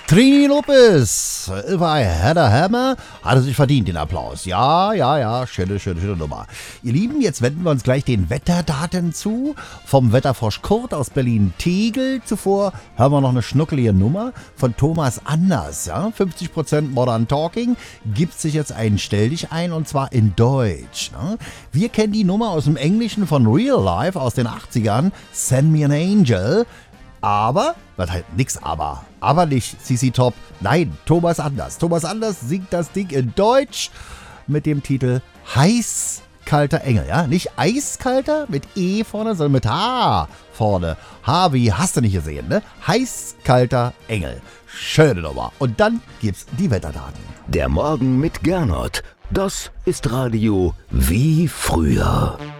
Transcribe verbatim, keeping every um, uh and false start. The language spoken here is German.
Trini Lopez, If I Had a Hammer, hat er sich verdient, den Applaus. Ja, ja, ja, schöne, schöne, schöne Nummer. Ihr Lieben, jetzt wenden wir uns gleich den Wetterdaten zu. Vom Wetterfrosch Kurt aus Berlin-Tegel. Zuvor hören wir noch eine schnuckelige Nummer von Thomas Anders. Ja? fünfzig Prozent Modern Talking gibt sich jetzt einen Stell dich ein, und zwar in Deutsch. Ne? Wir kennen die Nummer aus dem Englischen von Real Life aus den achtzigern, Send Me an Angel. Aber, was halt nix aber, aber nicht C C Top, nein, Thomas Anders. Thomas Anders singt das Ding in Deutsch mit dem Titel Heißkalter Engel, ja, nicht Eiskalter mit E vorne, sondern mit H vorne. H wie hast du nicht gesehen, ne? Heißkalter Engel. Schöne Nummer. Und dann gibt's die Wetterdaten. Der Morgen mit Gernot. Das ist Radio wie früher.